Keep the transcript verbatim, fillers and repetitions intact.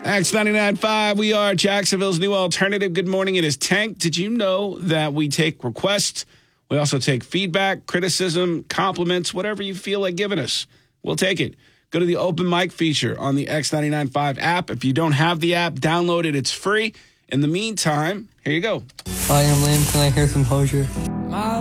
X ninety-nine point five, we are Jacksonville's new alternative. Good morning, it is Tank. Did you know that we take requests? We also take feedback, criticism, compliments, whatever you feel like giving us. We'll take it. Go to the open mic feature on the X ninety-nine point five app. If you don't have the app, download it. It's free. In the meantime, here you go. Hi, I'm Liam. Can I hear some Hozier? My